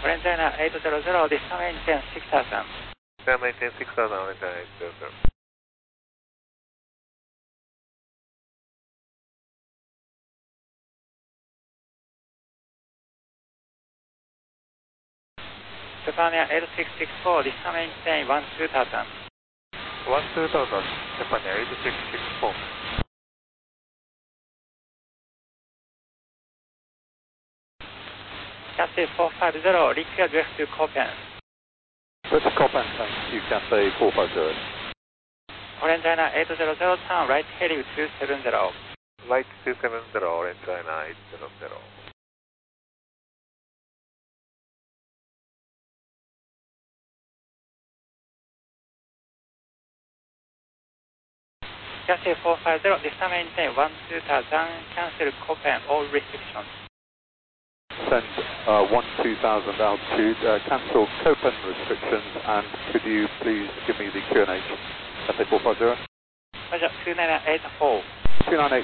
Orange China 800, descend maintain 6000. Descend maintain 6000, Orange China 800. Japan 8664, descend maintain 12000. 12000, Japan 8664. Cathay 450, require direct to Copen. That's Copen, thank you, Cathay 450. Orange China 800, turn right heading 270. Light 270, Orange China 800. Cathay 450, descend maintain 12000, cancel Copen, all restrictions. Send 12000 altitude, cancel Copen restrictions, and could you please give me the QNH, Cathay 450? Roger, 2984. 298.